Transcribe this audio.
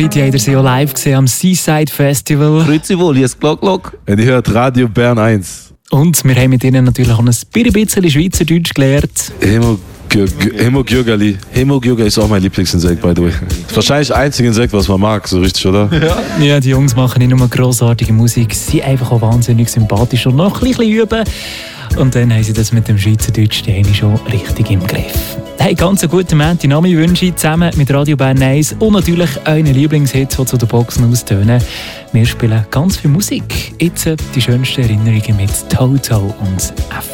Freitag habt ihr sie auch live gesehen am Seaside Festival. Grüezi wohl, hier ist Glock. Und ihr hört Radio Bern 1. Und wir haben mit ihnen natürlich auch ein bisschen Schweizerdeutsch gelernt. Hemogürgali. Hemogürgali ist auch mein Lieblingsinsekt, by the way. Wahrscheinlich das einzige Insekt, was man mag, so richtig, oder? Ja, die Jungs machen nicht nur grossartige Musik, sie sind einfach auch wahnsinnig sympathisch und noch ein bisschen üben. Und dann haben sie das mit dem Schweizerdeutsch schon richtig im Griff. Hey, ganz einen guten Montag, Nami wünsche ich zusammen mit Radio Bern 1 und natürlich euren Lieblingshits, die zu den Boxen austönen. Wir spielen ganz viel Musik. Jetzt die schönsten Erinnerungen mit Toto und F.